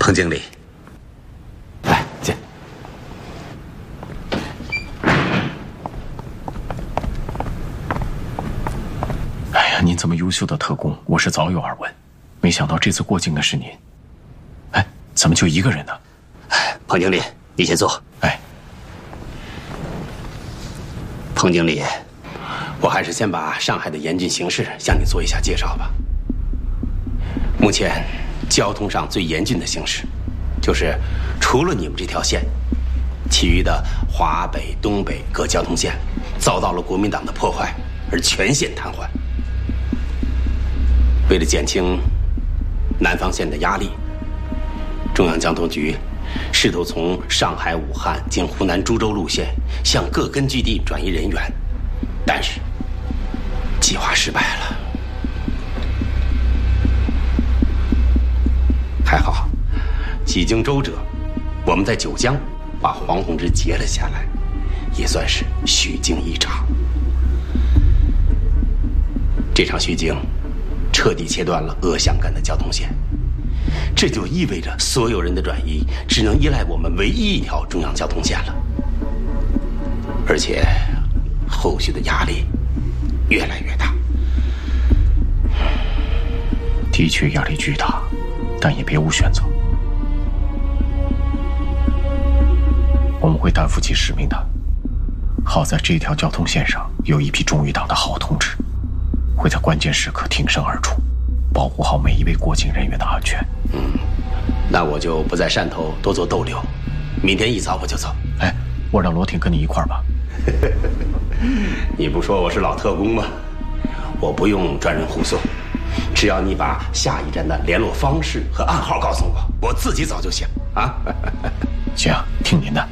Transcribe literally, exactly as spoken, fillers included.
彭经理， 来进。哎呀，您这么优秀的特工，我是早有耳闻，没想到这次过境的是您。哎，怎么就一个人呢？ 哎，彭经理，你先坐。 哎， 彭经理，我还是先把上海的严峻形势向你做一下介绍吧。目前，交通上最严峻的形势，就是除了你们这条线，其余的华北、东北各交通线遭到了国民党的破坏，而全线瘫痪。为了减轻南方线的压力，中央交通局试图从上海、武汉经湖南株洲路线向各根据地转移人员，但是计划失败了。还好，几经周折，我们在九江把黄宏之截了下来，也算是虚惊一场。这场虚惊彻底切断了鄂湘赣的交通线，这就意味着所有人的转移只能依赖我们唯一一条中央交通线了，而且后续的压力越来越大。 的确压力巨大，但也别无选择。我们会担负起使命的。好在这条交通线上有一批忠于党的好同志，会在关键时刻挺身而出，保护好每一位过境人员的安全。 嗯，那我就不在汕头多做逗留，明天一早我就走。 哎，我让罗挺跟你一块儿吧。 你不说我是老特工吗？我不用专人护送，只要你把下一站的联络方式和暗号告诉我，我自己走就行啊。 行，听您的。